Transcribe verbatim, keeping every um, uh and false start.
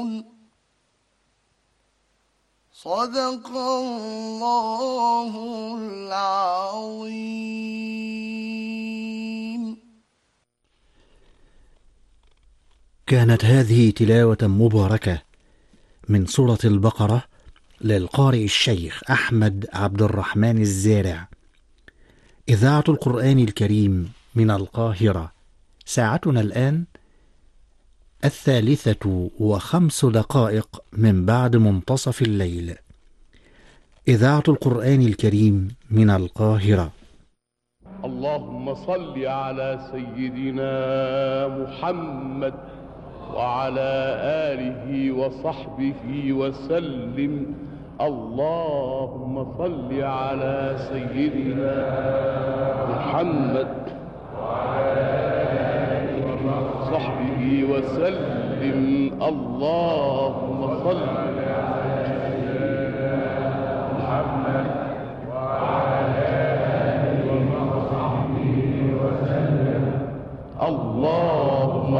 صدق الله العظيم. كانت هذه تلاوة مباركة من سورة البقرة للقارئ الشيخ أحمد عبد الرحمن الزارع. إذاعة القرآن الكريم من القاهرة. ساعتنا الآن الثالثة وخمس دقائق من بعد منتصف الليل. إذاعة القرآن الكريم من القاهرة. اللهم صل على سيدنا محمد وعلى آله وصحبه وسلم. اللهم صل على سيدنا محمد وعلى آله وصحبه وسلم. اللهم صل على سيدنا محمد وعلى آله وصحبه وسلم. اللهم